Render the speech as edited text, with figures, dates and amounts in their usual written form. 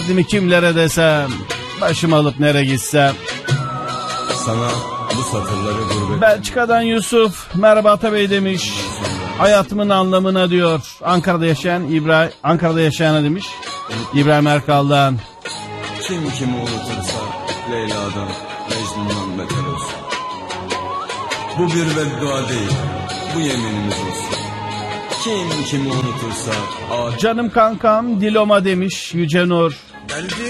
Dimi kimlere desem, başımı alıp nereye gitsem. Sana bu satırları gurbet. Belçika'dan Yusuf, merhaba Atabey demiş. Hayatımın anlamına diyor. Ankara'da yaşayana demiş. İbrahim Erkal'dan. Kim kimi unutursa Leyla'dan, Mecnun'dan beter olsun. Bu bir beddua değil, bu yeminimiz olsun. Kim kimi unutursa Canım kankam Diloma demiş Yüce Nur. Geldi